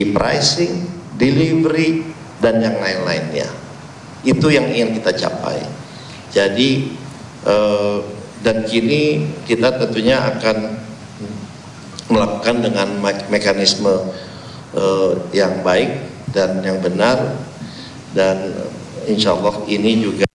pricing, delivery, dan yang lain-lainnya. Itu yang ingin kita capai. Jadi dan kini kita tentunya akan melakukan dengan mekanisme yang baik dan yang benar, dan insya Allah ini juga